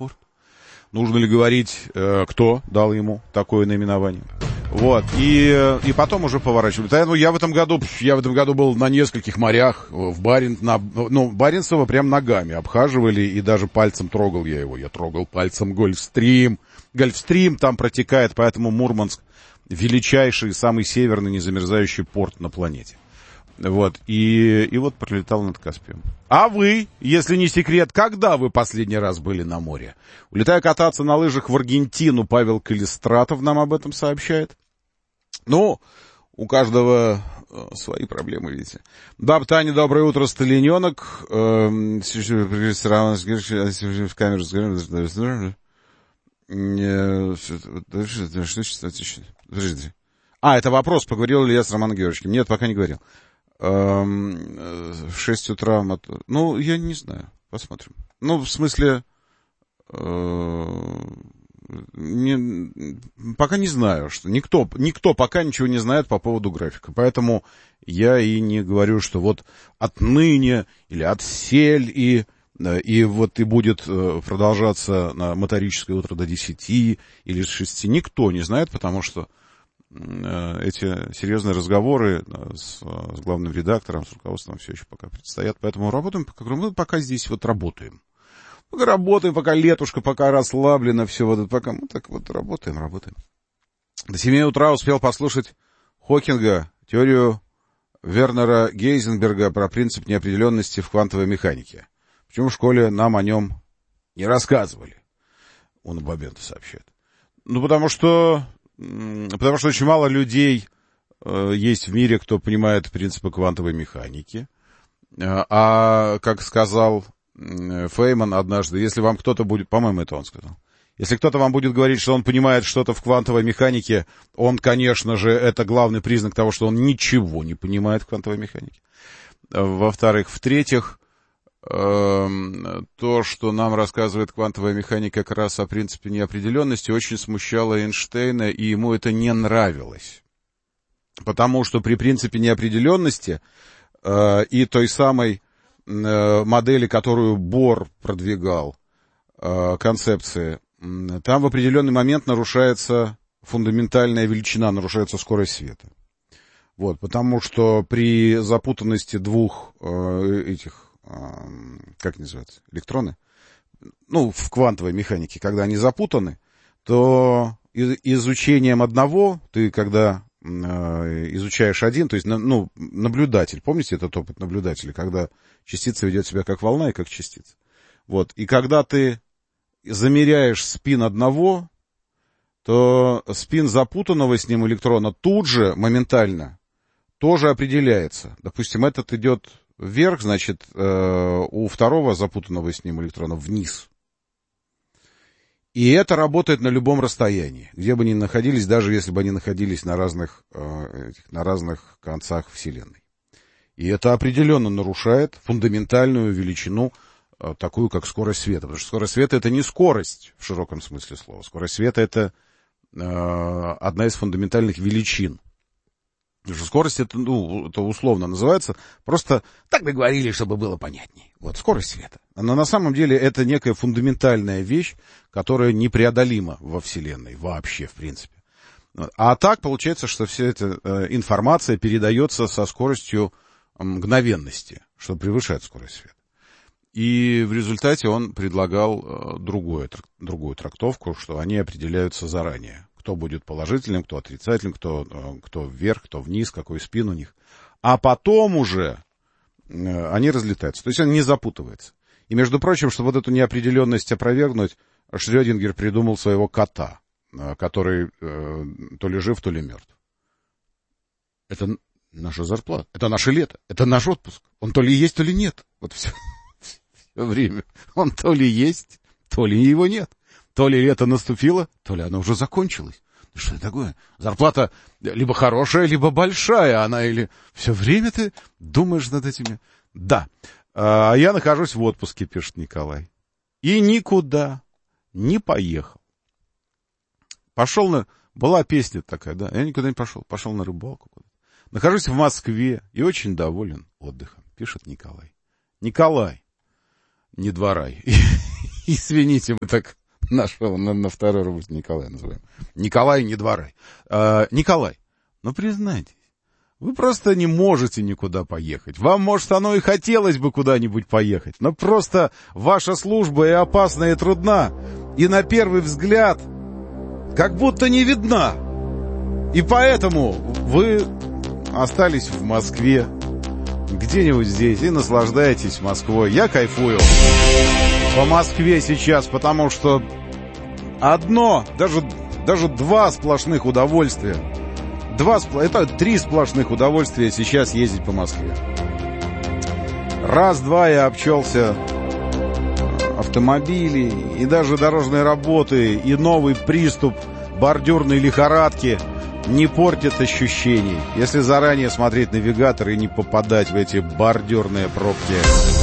порт. Нужно ли говорить, кто дал ему такое наименование? Вот, и потом уже поворачивают. Я в этом году был на нескольких морях, Баренцево прям ногами обхаживали, и даже пальцем трогал я его. Я трогал пальцем Гольфстрим. Гольфстрим там протекает, поэтому Мурманск величайший, самый северный незамерзающий порт на планете. Вот, и вот пролетал над Каспием. А вы, если не секрет, когда вы последний раз были на море? Улетая кататься на лыжах в Аргентину, Павел Калистратов нам об этом сообщает. Ну, у каждого свои проблемы, видите. Баб Таня, доброе утро, Сталиненок. В камеру. Это вопрос, поговорил ли я с Романом Георгиевичем. Нет, пока не говорил. В 6 утра... Ну, я не знаю, посмотрим. Ну, в смысле... Пока не знаю, что никто пока ничего не знает по поводу графика, поэтому я и не говорю, что вот отныне или отсель и вот и будет продолжаться на моторическое утро до 10 или с 6, никто не знает, потому что эти серьезные разговоры с главным редактором, с руководством все еще пока предстоят, поэтому работаем, пока здесь вот работаем. Пока работаем, пока летушка, пока расслаблено все, вот пока мы так вот работаем. До 7 утра успел послушать Хокинга, теорию Вернера Гейзенберга про принцип неопределенности в квантовой механике. Почему в школе нам о нем не рассказывали? Он об Бабенко сообщает. Ну, потому что очень мало людей есть в мире, кто понимает принципы квантовой механики. А как сказал Фейман однажды, если вам кто-то будет, по-моему, это он сказал, если кто-то вам будет говорить, что он понимает что-то в квантовой механике, он, конечно же, это главный признак того, что он ничего не понимает в квантовой механике. Во-вторых, в-третьих, то, что нам рассказывает квантовая механика как раз о принципе неопределенности, очень смущало Эйнштейна, и ему это не нравилось. Потому что при принципе неопределенности и той самой модели, которую Бор продвигал, концепции, там в определенный момент нарушается фундаментальная величина, нарушается скорость света. Вот, потому что при запутанности двух как называется, электроны, ну, в квантовой механике, когда они запутаны, то изучением одного, ты когда изучаешь один, то есть, ну, наблюдатель, помните этот опыт наблюдателя, когда частица ведет себя как волна и как частица. Вот, и когда ты замеряешь спин одного, то спин запутанного с ним электрона тут же, моментально, тоже определяется. Допустим, этот идет вверх, значит, у второго запутанного с ним электрона вниз. И это работает на любом расстоянии, где бы они находились, даже если бы они находились на разных концах Вселенной. И это определенно нарушает фундаментальную величину, такую как скорость света. Потому что скорость света — это не скорость в широком смысле слова. Скорость света — это одна из фундаментальных величин. Потому что скорость это условно называется, просто так договорились, чтобы было понятнее. Вот, скорость света. Но на самом деле это некая фундаментальная вещь, которая непреодолима во Вселенной вообще, в принципе. А так получается, что вся эта информация передается со скоростью мгновенности, что превышает скорость света. И в результате он предлагал другую трактовку, что они определяются заранее. Кто будет положительным, кто отрицательным, кто вверх, кто вниз, какой спин у них. А потом уже они разлетаются. То есть он не запутывается. И, между прочим, чтобы вот эту неопределенность опровергнуть, Шрёдингер придумал своего кота, который то ли жив, то ли мертв. Это наша зарплата, это наше лето, это наш отпуск. Он то ли есть, то ли нет. Вот все время. Он то ли есть, то ли его нет. То ли лето наступило, то ли оно уже закончилось. Что это такое? Зарплата либо хорошая, либо большая. Она или... Все время ты думаешь над этими... Да. А я нахожусь в отпуске, пишет Николай. И никуда не поехал. Пошел на... Была песня такая, да. Я никуда не пошел. Пошел на рыбалку. Нахожусь в Москве и очень доволен отдыхом, пишет Николай. Николай, не дворай. Извините, мы так нашего на второй работе Николая называем. Николай, не дворай. Николай, ну признайтесь, вы просто не можете никуда поехать. Вам, может, оно и хотелось бы куда-нибудь поехать, но просто ваша служба и опасна, и трудна, и на первый взгляд как будто не видна. И поэтому вы остались в Москве, где-нибудь здесь, и наслаждаетесь Москвой. Я кайфую по Москве сейчас, потому что одно, даже два сплошных удовольствия. Это 3 сплошных удовольствия сейчас ездить по Москве. Раз-два я обчелся автомобилей, и даже дорожной работы, и новый приступ бордюрной лихорадки не портит ощущений, если заранее смотреть навигатор и не попадать в эти бордюрные пробки.